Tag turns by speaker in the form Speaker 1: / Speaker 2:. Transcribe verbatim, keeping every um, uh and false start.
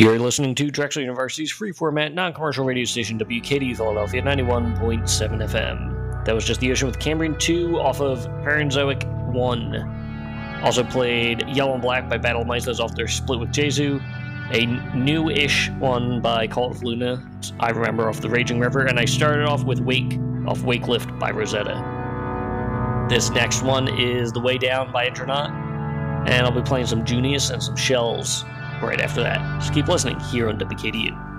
Speaker 1: You're listening to Drexel University's free format, non-commercial radio station W K D U Philadelphia ninety-one point seven F M. That was just the Ocean with Cambrian two off of Paranzoic one. Also played Yellow and Black by Battle of Mice off their split with Jesu. A new-ish one by Cult of Luna, I remember, off the Raging River. And I started off with Wake off Wake Lift by Rosetta. This next one is The Way Down by Intronaut. And I'll be playing some Junius and some Shells right after that. So keep listening here on W K D U.